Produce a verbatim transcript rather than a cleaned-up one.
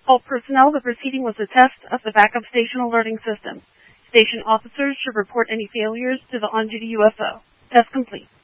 All personnel, the proceeding was a test of the backup station alerting system. Station officers should report any failures to the on-duty U S O. Test complete.